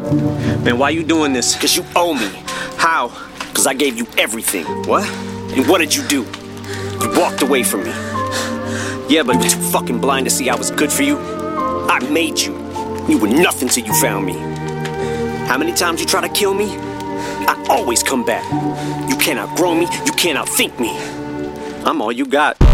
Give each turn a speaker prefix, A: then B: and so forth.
A: Man, why you doing this?
B: Cause you owe me.
A: How?
B: Cause I gave you everything.
A: What?
B: And what did you do? You walked away from me.
A: Yeah, but
B: You were too fucking blind to see I was good for you. I made you. You were nothing till you found me. How many times you try to kill me? I always come back. You can't outgrow me. You can't outthink me.
A: I'm all you got.